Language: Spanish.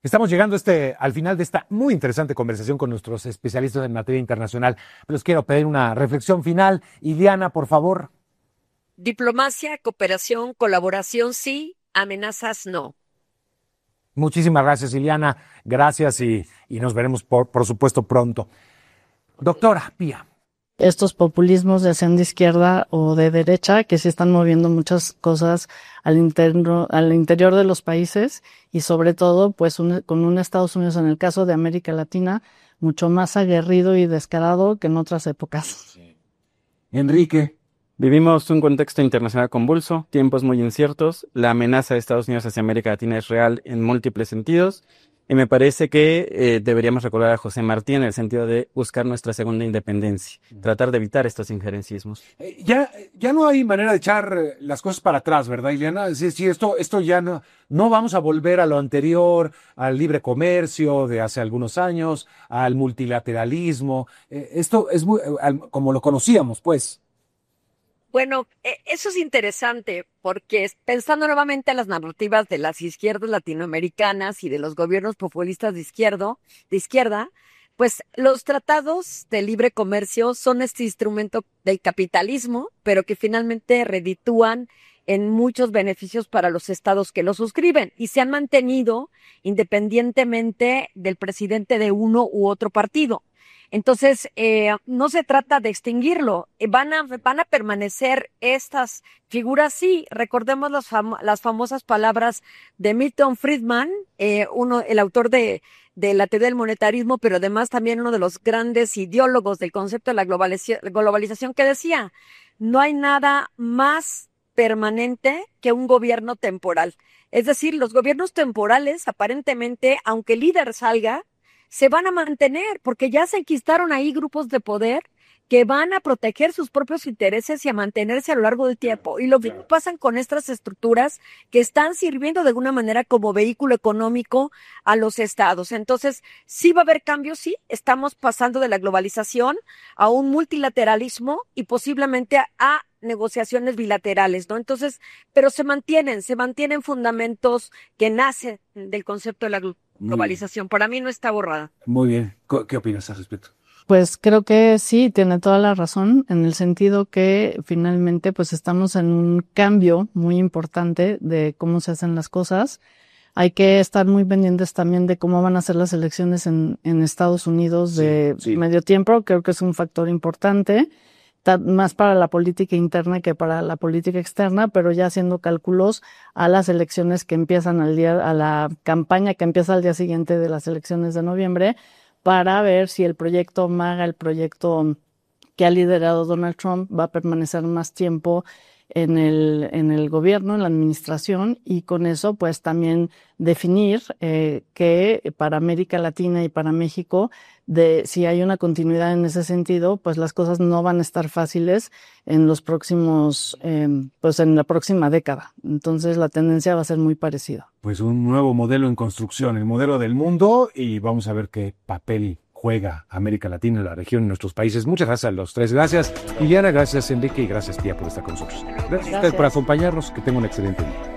Estamos llegando al final de esta muy interesante conversación con nuestros especialistas en materia internacional. Les quiero pedir una reflexión final. Iliana, por favor. Diplomacia, cooperación, colaboración sí, amenazas no. Muchísimas gracias, Iliana. Gracias y nos veremos, por supuesto, pronto. Doctora Pía. Estos populismos, ya sean de izquierda o de derecha, que se están moviendo muchas cosas al interior de los países y sobre todo pues con un Estados Unidos, en el caso de América Latina, mucho más aguerrido y descarado que en otras épocas. Sí. Enrique. Vivimos un contexto internacional convulso, tiempos muy inciertos, la amenaza de Estados Unidos hacia América Latina es real en múltiples sentidos. Y me parece que deberíamos recordar a José Martí en el sentido de buscar nuestra segunda independencia, tratar de evitar estos injerencismos. Ya no hay manera de echar las cosas para atrás, ¿verdad, Ileana? Es decir, esto ya no vamos a volver a lo anterior, al libre comercio de hace algunos años, al multilateralismo. Esto es muy, como lo conocíamos, pues. Bueno, eso es interesante porque pensando nuevamente en las narrativas de las izquierdas latinoamericanas y de los gobiernos populistas de izquierda, pues los tratados de libre comercio son este instrumento del capitalismo, pero que finalmente reditúan en muchos beneficios para los estados que lo suscriben y se han mantenido independientemente del presidente de uno u otro partido. Entonces, no se trata de extinguirlo, van a permanecer estas figuras, sí. Recordemos las famosas palabras de Milton Friedman, el autor de la teoría del monetarismo, pero además también uno de los grandes ideólogos del concepto de la globalización, que decía, no hay nada más permanente que un gobierno temporal. Es decir, los gobiernos temporales, aparentemente, aunque el líder salga, se van a mantener porque ya se enquistaron ahí grupos de poder que van a proteger sus propios intereses y a mantenerse a lo largo del tiempo. Y lo que pasan con estas estructuras que están sirviendo de alguna manera como vehículo económico a los estados. Entonces, sí va a haber cambios, sí. Estamos pasando de la globalización a un multilateralismo y posiblemente a negociaciones bilaterales, ¿no? Entonces, pero se mantienen fundamentos que nacen del concepto de la globalización. Para mí no está borrada. Muy bien. ¿Qué opinas al respecto? Pues creo que sí, tiene toda la razón, en el sentido que finalmente pues estamos en un cambio muy importante de cómo se hacen las cosas. Hay que estar muy pendientes también de cómo van a ser las elecciones en Estados Unidos de medio tiempo. Creo que es un factor importante, más para la política interna que para la política externa, pero ya haciendo cálculos a las elecciones que empiezan a la campaña que empieza al día siguiente de las elecciones de noviembre, para ver si el proyecto MAGA, el proyecto que ha liderado Donald Trump, va a permanecer más tiempo en el gobierno, en la administración, y con eso pues también definir que para América Latina y para México, si hay una continuidad en ese sentido, pues las cosas no van a estar fáciles en los próximos, pues en la próxima década. Entonces la tendencia va a ser muy parecida. Pues un nuevo modelo en construcción, el modelo del mundo, y vamos a ver qué papel juega América Latina, la región y nuestros países. Muchas gracias a los tres. Gracias, Iliana, gracias, Enrique, y gracias, Pía, por estar con nosotros. Gracias a usted por acompañarnos. Que tenga un excelente día.